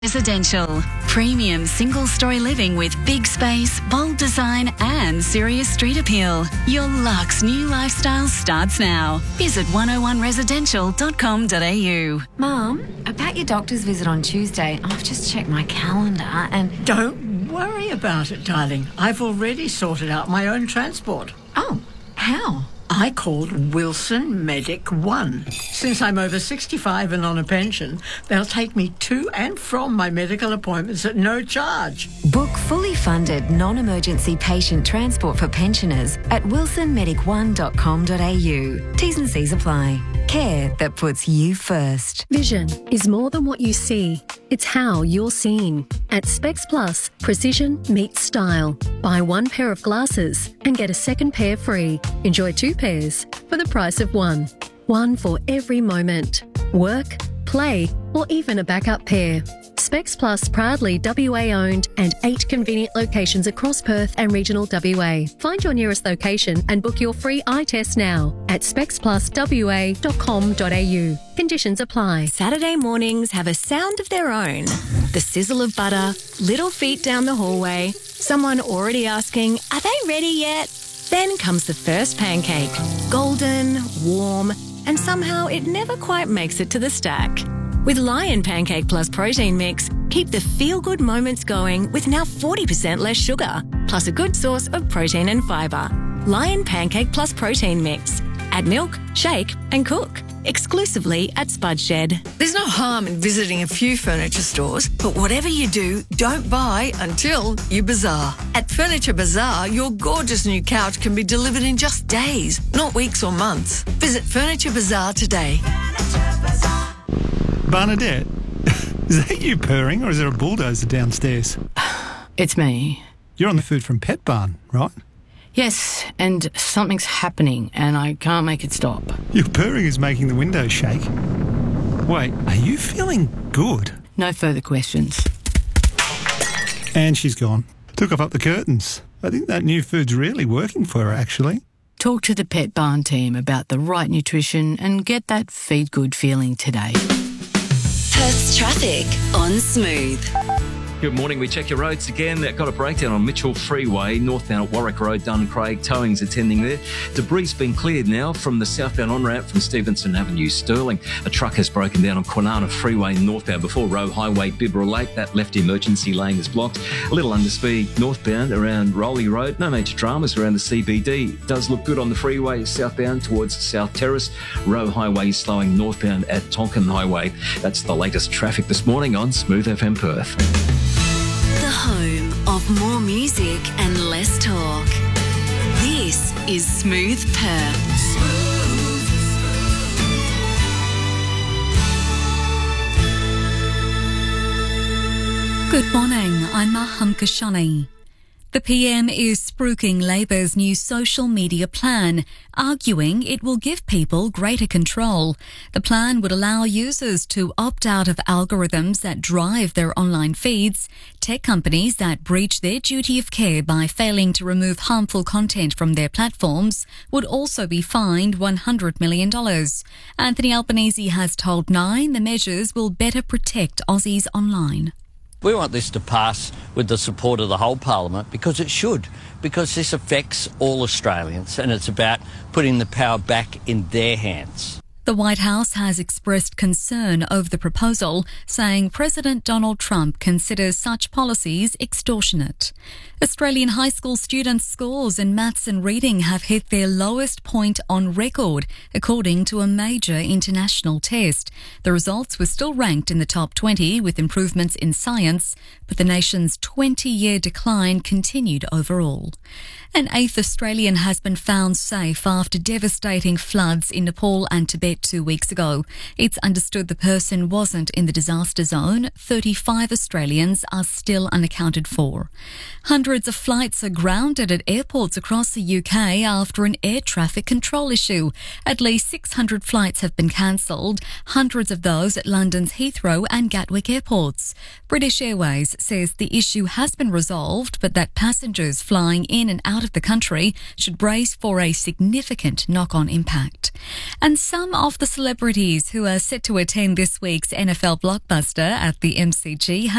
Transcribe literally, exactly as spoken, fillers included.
Residential. Premium single-story living with big space, bold design and serious street appeal. Your luxe new lifestyle starts now. Visit one oh one residential dot com dot a u. Mum, about your doctor's visit on Tuesday, I've just checked my calendar and... Don't worry about it, darling. I've already sorted out my own transport. Oh, how? I called Wilson Medic One. Since I'm over sixty-five and on a pension, they'll take me to and from my medical appointments at no charge. Book fully funded non-emergency patient transport for pensioners at wilson medic one dot com dot a u. T's and C's apply. Care that puts you first. Vision is more than what you see. It's how you're seen. At Specs Plus, precision meets style. Buy one pair of glasses and get a second pair free. Enjoy two pairs for the price of one. One for every moment. Work, play, or even a backup pair. Specs Plus proudly W A owned and eight convenient locations across Perth and regional W A. Find your nearest location and book your free eye test now at specs plus w a dot com dot a u. Conditions apply. Saturday mornings have a sound of their own. The sizzle of butter, little feet down the hallway, someone already asking, are they ready yet? Then comes the first pancake. Golden, warm, and somehow it never quite makes it to the stack. With Lion Pancake Plus Protein Mix, keep the feel-good moments going with now forty percent less sugar, plus a good source of protein and fibre. Lion Pancake Plus Protein Mix. Add milk, shake and cook. Exclusively at Spud Shed. There's no harm in visiting a few furniture stores, but whatever you do, don't buy until you bazaar. At Furniture Bazaar, your gorgeous new couch can be delivered in just days, not weeks or months. Visit Furniture Bazaar today. Bernadette, is that you purring or is there a bulldozer downstairs? It's me. You're on the Food from Pet Barn, right? Yes, and something's happening and I can't make it stop. Your purring is making the windows shake. Wait, are you feeling good? No further questions. And she's gone. Took off up the curtains. I think that new food's really working for her, actually. Talk to the Pet Barn team about the right nutrition and get that feed good feeling today. Perth's traffic on Smooth. Good morning. We check your roads again. Got a breakdown on Mitchell Freeway, northbound at Warwick Road, Duncraig. Towing's attending there. Debris's been cleared now from the southbound on-ramp from Stevenson Avenue, Stirling. A truck has broken down on Kwinana Freeway northbound before Roe Highway, Bibra Lake. That left emergency lane is blocked. A little underspeed northbound around Rowley Road. No major dramas around the C B D. Does look good on the freeway southbound towards South Terrace. Roe Highway is slowing northbound at Tonkin Highway. That's the latest traffic this morning on Smooth F M Perth. Home of more music and less talk. This is Smooth Perth. Good morning, I'm Maham Kashani. The P M is spruiking Labor's new social media plan, arguing it will give people greater control. The plan would allow users to opt out of algorithms that drive their online feeds. Tech companies that breach their duty of care by failing to remove harmful content from their platforms would also be fined one hundred million dollars. Anthony Albanese has told Nine the measures will better protect Aussies online. We want this to pass with the support of the whole Parliament because it should, because this affects all Australians and it's about putting the power back in their hands. The White House has expressed concern over the proposal, saying President Donald Trump considers such policies extortionate. Australian high school students' scores in maths and reading have hit their lowest point on record, according to a major international test. The results were still ranked in the top twenty with improvements in science, but the nation's twenty-year decline continued overall. An eighth Australian has been found safe after devastating floods in Nepal and Tibet two weeks ago. It's understood the person wasn't in the disaster zone. thirty-five Australians are still unaccounted for. Hundreds of flights are grounded at airports across the U K after an air traffic control issue. At least six hundred flights have been cancelled, hundreds of those at London's Heathrow and Gatwick airports. British Airways says the issue has been resolved, but that passengers flying in and out of the country should brace for a significant knock-on impact. And some of the celebrities who are set to attend this week's N F L blockbuster at the M C G